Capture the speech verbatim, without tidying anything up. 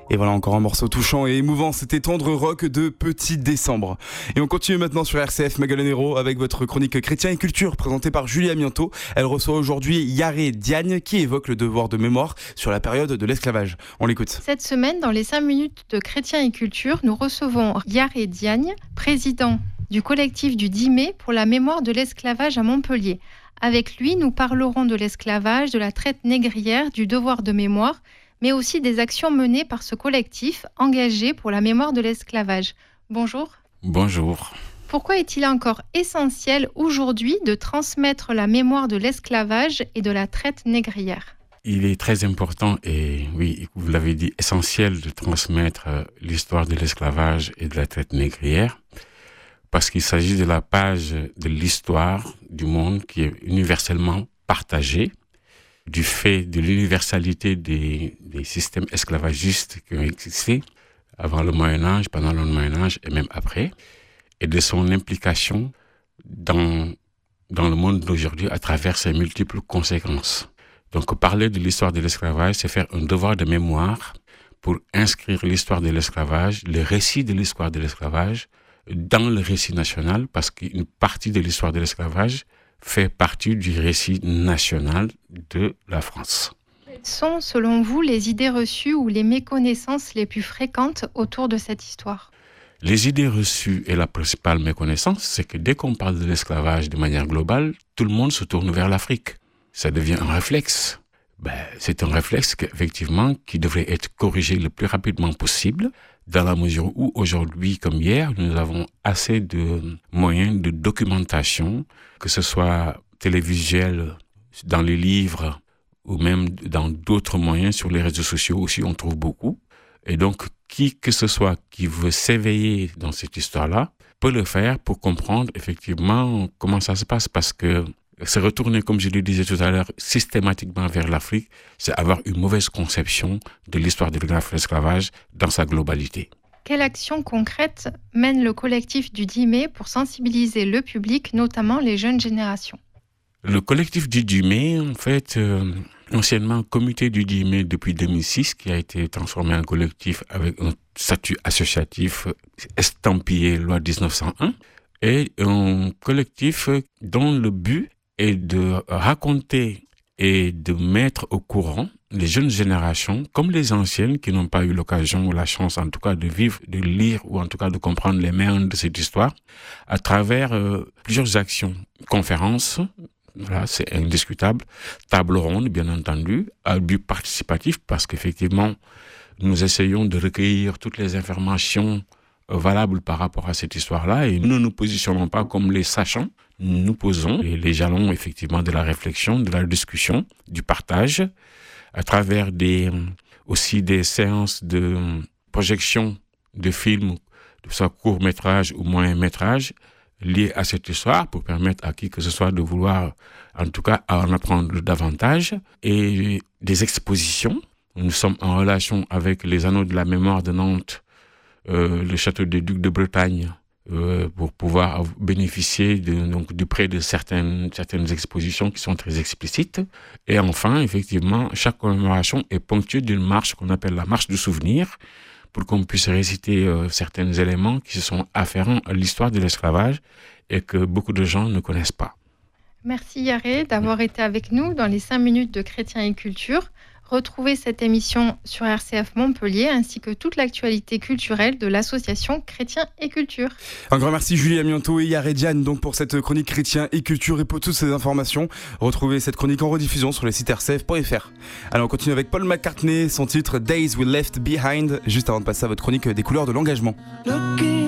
Et voilà encore un morceau touchant et émouvant, c'était Tendre Rock de Petit Décembre. Et on continue maintenant sur R C F Magalonero avec votre chronique Chrétien et Culture présentée par Julie Amianto. Elle reçoit aujourd'hui Yaré Diagne qui évoque le devoir de mémoire sur la période de l'esclavage. On l'écoute. Cette semaine, dans les cinq minutes de Chrétien et Culture, nous recevons Yaré Diagne, président du collectif du dix mai pour la mémoire de l'esclavage à Montpellier. Avec lui, nous parlerons de l'esclavage, de la traite négrière, du devoir de mémoire, mais aussi des actions menées par ce collectif engagé pour la mémoire de l'esclavage. Bonjour. Bonjour. Pourquoi est-il encore essentiel aujourd'hui de transmettre la mémoire de l'esclavage et de la traite négrière ? Il est très important et, oui, vous l'avez dit, essentiel de transmettre l'histoire de l'esclavage et de la traite négrière parce qu'il s'agit de la page de l'histoire du monde qui est universellement partagée du fait de l'universalité des, des systèmes esclavagistes qui ont existé avant le Moyen-Âge, pendant le Moyen-Âge et même après, et de son implication dans, dans le monde d'aujourd'hui à travers ses multiples conséquences. Donc parler de l'histoire de l'esclavage, c'est faire un devoir de mémoire pour inscrire l'histoire de l'esclavage, le récit de l'histoire de l'esclavage, dans le récit national, parce qu'une partie de l'histoire de l'esclavage fait partie du récit national de la France. Quelles sont, selon vous, les idées reçues ou les méconnaissances les plus fréquentes autour de cette histoire ? Les idées reçues et la principale méconnaissance, c'est que dès qu'on parle de l'esclavage de manière globale, tout le monde se tourne vers l'Afrique. Ça devient un réflexe. Ben, c'est un réflexe qu'effectivement, qui devrait être corrigé le plus rapidement possible, dans la mesure où aujourd'hui, comme hier, nous avons assez de moyens de documentation, que ce soit télévisuel, dans les livres, ou même dans d'autres moyens, sur les réseaux sociaux aussi, on trouve beaucoup. Et donc, qui que ce soit qui veut s'éveiller dans cette histoire-là, peut le faire pour comprendre effectivement comment ça se passe, parce que se retourner, comme je le disais tout à l'heure, systématiquement vers l'Afrique, c'est avoir une mauvaise conception de l'histoire de l'esclavage dans sa globalité. Quelle action concrète mène le collectif du dix mai pour sensibiliser le public, notamment les jeunes générations ? Le collectif du dix mai, en fait, euh, anciennement comité du dix mai depuis deux mille six, qui a été transformé en collectif avec un statut associatif estampillé loi dix-neuf cent un, est un collectif dont le but est de raconter et de mettre au courant les jeunes générations, comme les anciennes, qui n'ont pas eu l'occasion ou la chance, en tout cas, de vivre, de lire ou en tout cas de comprendre les méandres de cette histoire, à travers euh, plusieurs actions, conférences, voilà, c'est indiscutable, table ronde, bien entendu, à but participatif, parce qu'effectivement, nous essayons de recueillir toutes les informations valables par rapport à cette histoire-là, et nous ne nous positionnons pas comme les sachants, nous posons les, les jalons effectivement de la réflexion, de la discussion, du partage, à travers des, aussi des séances de projection de films, de soit court-métrage ou moyen-métrage, liés à cette histoire, pour permettre à qui que ce soit de vouloir, en tout cas, en apprendre davantage, et des expositions. Nous sommes en relation avec les Anneaux de la mémoire de Nantes, euh, le château des Ducs de Bretagne, euh, pour pouvoir bénéficier de, donc, du prêt de certaines, certaines expositions qui sont très explicites. Et enfin, effectivement, chaque commémoration est ponctuée d'une marche qu'on appelle la marche du souvenir, pour qu'on puisse réciter euh, certains éléments qui sont afférents à l'histoire de l'esclavage et que beaucoup de gens ne connaissent pas. Merci Yaré d'avoir été avec nous dans les cinq minutes de Chrétien et Culture. Retrouvez cette émission sur R C F Montpellier ainsi que toute l'actualité culturelle de l'association Chrétien et Culture. Un grand merci Julie Amianto et Yaré Diagne donc pour cette chronique Chrétien et Culture et pour toutes ces informations. Retrouvez cette chronique en rediffusion sur le site r c f point f r. Alors on continue avec Paul McCartney, son titre Days We Left Behind, juste avant de passer à votre chronique des couleurs de l'engagement.